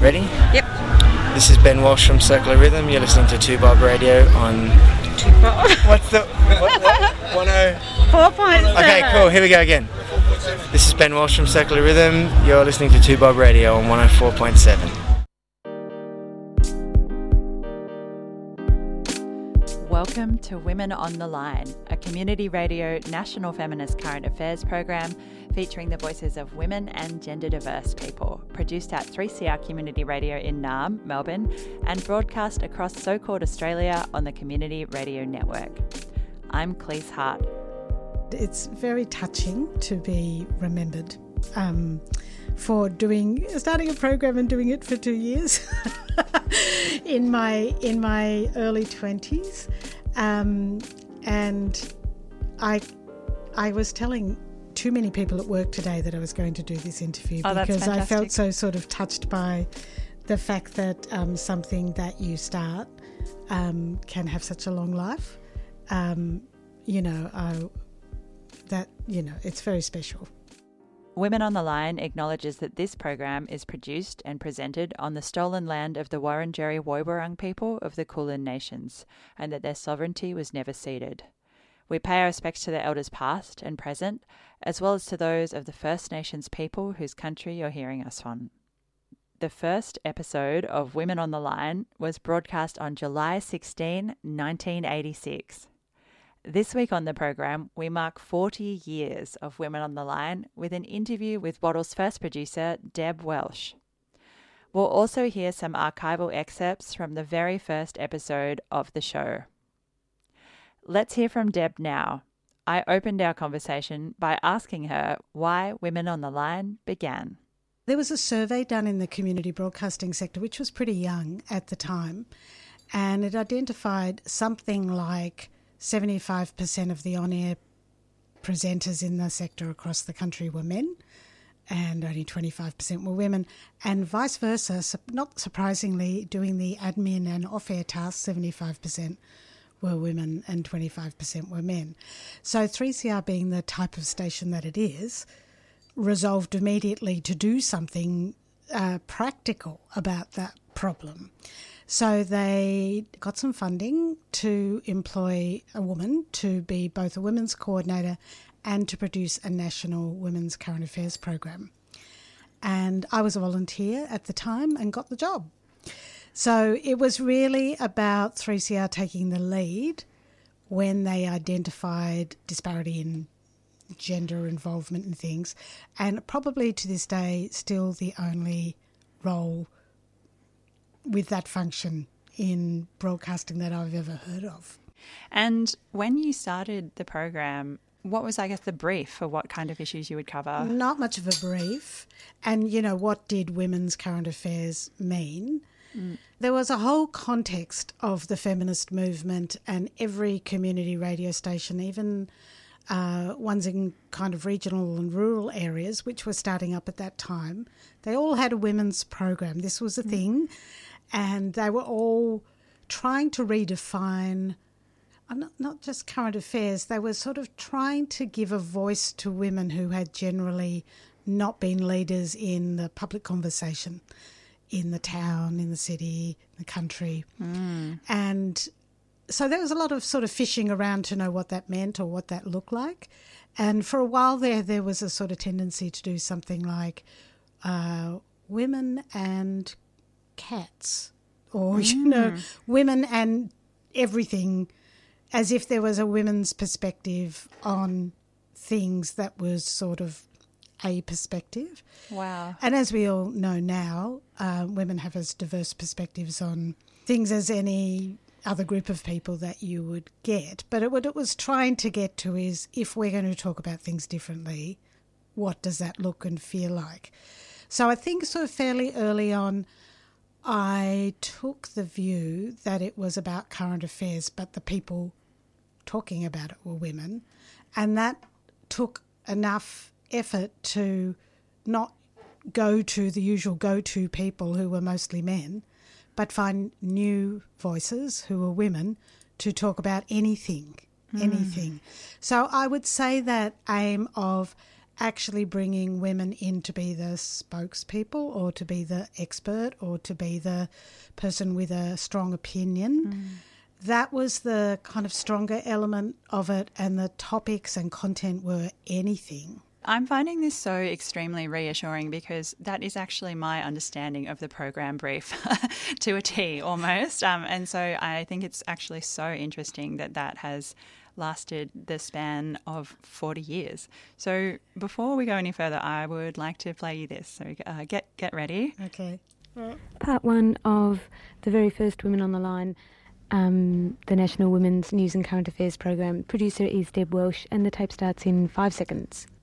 Ready? Yep. This is Ben Walsh from Circular Rhythm. You're listening to 2Bob Radio on... 2Bob? What's the... What? 4.7. Okay, cool. Here we go again. This is Ben Walsh from Circular Rhythm. You're listening to 2Bob Radio on 104.7. Welcome to Women on the Line, a community radio national feminist current affairs program featuring the voices of women and gender diverse people, produced at 3CR Community Radio in Naarm, Melbourne, and broadcast across so-called Australia on the Community Radio Network. I'm Cleese Hart. It's very touching to be remembered for starting a program and doing it for 2 years in my early 20s, and I was telling too many people at work today that I was going to do this interview because I felt so sort of touched by the fact that something that you start can have such a long life. It's very special. Women on the Line acknowledges that this program is produced and presented on the stolen land of the Wurundjeri Woiwurrung people of the Kulin Nations, and that their sovereignty was never ceded. We pay our respects to their elders past and present, as well as to those of the First Nations people whose country you're hearing us on. The first episode of Women on the Line was broadcast on July 16, 1986. This week on the program, we mark 40 years of Women on the Line with an interview with Wattle's first producer, Deb Welsh. We'll also hear some archival excerpts from the very first episode of the show. Let's hear from Deb now. I opened our conversation by asking her why Women on the Line began. There was a survey done in the community broadcasting sector, which was pretty young at the time, and it identified something like 75% of the on-air presenters in the sector across the country were men, and only 25% were women, and vice versa. Not surprisingly, doing the admin and off-air tasks, 75% were women and 25% were men. So 3CR, being the type of station that it is, resolved immediately to do something practical about that problem. So they got some funding to employ a woman to be both a women's coordinator and to produce a national women's current affairs program. And I was a volunteer at the time and got the job. So it was really about 3CR taking the lead when they identified disparity in gender involvement in things, and probably to this day still the only role with that function in broadcasting that I've ever heard of. And when you started the program, what was, I guess, the brief for what kind of issues you would cover? Not much of a brief. And, what did women's current affairs mean? There was a whole context of the feminist movement, and every community radio station, even ones in kind of regional and rural areas, which were starting up at that time, they all had a women's program. This was a thing. And they were all trying to redefine, not just current affairs, they were sort of trying to give a voice to women who had generally not been leaders in the public conversation, in the town, in the city, in the country. And so there was a lot of sort of fishing around to know what that meant or what that looked like. And for a while there was a sort of tendency to do something like women and cats, or women and everything, as if there was a women's perspective on things that was sort of a perspective. Wow. And as we all know now, women have as diverse perspectives on things as any other group of people that you would get. But what it was trying to get to is, if we're going to talk about things differently, what does that look and feel like? So I think sort of fairly early on, I took the view that it was about current affairs, but the people talking about it were women. And that took enough effort to not go to the usual go-to people who were mostly men, but find new voices who were women to talk about anything. So I would say that aim of actually bringing women in to be the spokespeople or to be the expert or to be the person with a strong opinion. That was the kind of stronger element of it, and the topics and content were anything. I'm finding this so extremely reassuring because that is actually my understanding of the program brief to a T almost. And so I think it's actually so interesting that has lasted the span of 40 years. So before we go any further, I would like to play you this. So get ready. Okay. Part one of the very first Women on the Line, the National Women's News and Current Affairs program. Producer is Deb Welsh, and the tape starts in 5 seconds.